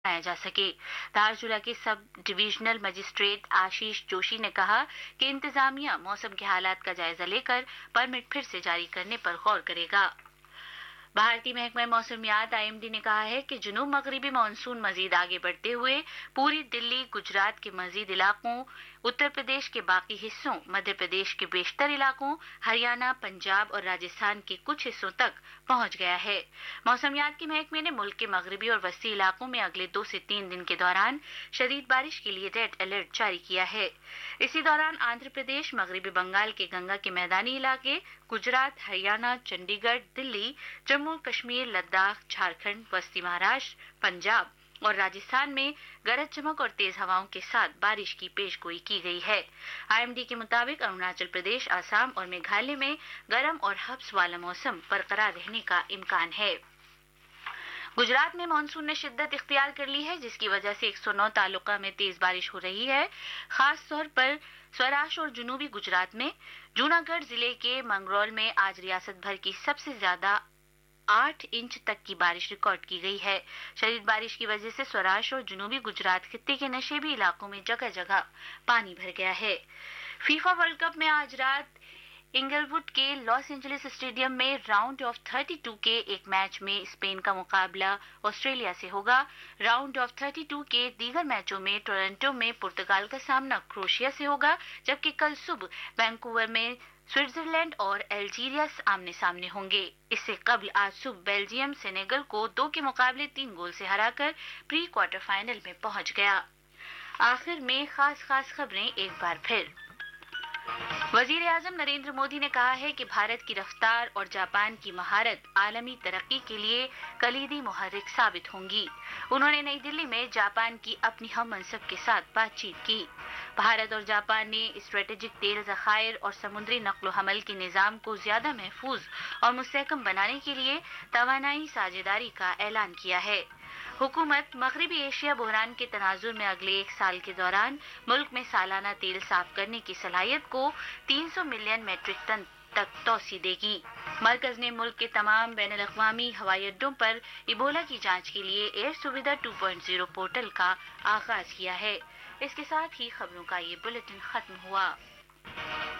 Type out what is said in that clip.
بنایا جا سکے۔ دارچولہ کے sub divisional magistrate Ashish Joshi نے کہا کہ انتظامیہ موسم کے حالات کا جائزہ لے کر پرمٹ پھر سے جاری کرنے پر غور کرے گا۔ بھارتی محکمہ موسمیات IMD نے کہا ہے کہ جنوب مغربی مانسون مزید آگے بڑھتے ہوئے پوری دلی، گجرات کے مزید علاقوں، اتر پردیش کے باقی حصوں، مدھیہ پردیش کے بیشتر علاقوں، ہریانہ، پنجاب اور راجستھان کے کچھ حصوں تک پہنچ گیا ہے۔ موسمیات کے محکمے نے ملک کے مغربی اور وسطی علاقوں میں اگلے 2 سے 3 دن کے دوران شدید بارش کے لیے ریڈ الرٹ جاری کیا ہے۔ اسی دوران آندھرا پردیش، مغربی بنگال کے گنگا کے میدانی علاقے، گجرات، ہریانہ، چنڈی گڑھ، دلی، جموں کشمیر، لداخ، جھارکھنڈ، وسطی مہاراشٹر، پنجاب اور راجستھان میں گرج چمک اور تیز ہواؤں کے ساتھ بارش کی پیش گوئی کی گئی ہے۔ IMD کے مطابق اروناچل پردیش، آسام اور میگھالیہ میں گرم اور ہبس والا موسم برقرار رہنے کا امکان ہے۔ گجرات میں مانسون نے شدت اختیار کر لی ہے، جس کی وجہ سے 109 تعلقہ میں تیز بارش ہو رہی ہے، خاص طور پر سوراشٹر اور جنوبی گجرات میں۔ جوناگڑھ ضلع کے منگرول میں آج ریاست بھر کی سب سے زیادہ 8 انچ تک کی بارش ریکارڈ کی گئی ہے۔ شدید بارش کی وجہ سے سوراشٹر اور جنوبی گجرات خطے کے نشیبی علاقوں میں جگہ جگہ پانی بھر گیا ہے۔ فیفا ورلڈ کپ میں آج رات انگلووڈ کے لاس اینجلس اسٹیڈیم میں راؤنڈ آف 32 کے ایک میچ میں اسپین کا مقابلہ آسٹریلیا سے ہوگا۔ راؤنڈ آف 32 کے دیگر میچوں میں ٹورنٹو میں پرتگال کا سامنا کروشیا سے ہوگا، جبکہ کل صبح وینکوور میں سوئٹزرلینڈ اور الجیریا آمنے سامنے ہوں گے۔ اس سے قبل آج صبح بیلجیم سینیگل کو 2 کے مقابلے 3 گول سے ہرا کر پری کوارٹر فائنل میں پہنچ گیا۔ آخر میں خاص خبریں ایک بار پھر۔ وزیر اعظم نریندر مودی نے کہا ہے کہ بھارت کی رفتار اور جاپان کی مہارت عالمی ترقی کے لیے کلیدی محرک ثابت ہوں گی۔ انہوں نے نئی دلی میں جاپان کی اپنی ہم منصب کے ساتھ بات چیت کی۔ بھارت اور جاپان نے اسٹریٹجک تیل ذخائر اور سمندری نقل و حمل کے نظام کو زیادہ محفوظ اور مستحکم بنانے کے لیے توانائی ساجھیداری کا اعلان کیا ہے۔ حکومت مغربی ایشیا بحران کے تناظر میں اگلے 1 سال کے دوران ملک میں سالانہ تیل صاف کرنے کی صلاحیت کو 300 ملین میٹرک ٹن تک توسیع دے گی۔ مرکز نے ملک کے تمام بین الاقوامی ہوائی اڈوں پر ایبولا کی جانچ کے لیے ایئر سویدھا 2.0 پورٹل کا آغاز کیا ہے۔ اس کے ساتھ ہی خبروں کا یہ بلیٹن ختم ہوا۔